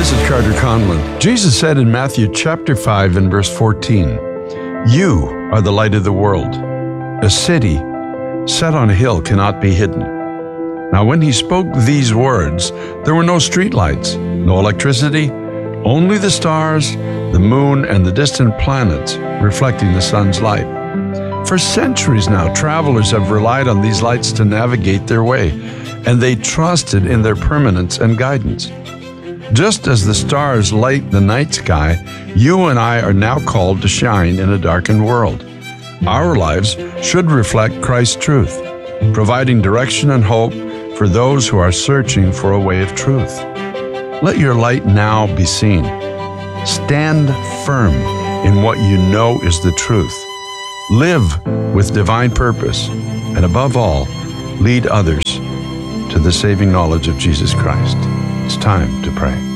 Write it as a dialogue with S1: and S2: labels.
S1: This is Carter Conlon. Jesus said in Matthew chapter 5 and verse 14, "You are the light of the world. A city set on a hill cannot be hidden." Now, when he spoke these words, there were no streetlights, no electricity, only the stars, the moon, and the distant planets reflecting the sun's light. For centuries now, travelers have relied on these lights to navigate their way, and they trusted in their permanence and guidance. Just as the stars light the night sky, you and I are now called to shine in a darkened world. Our lives should reflect Christ's truth, providing direction and hope for those who are searching for a way of truth. Let your light now be seen. Stand firm in what you know is the truth. Live with divine purpose, and above all, lead others to the saving knowledge of Jesus Christ. It's time to pray.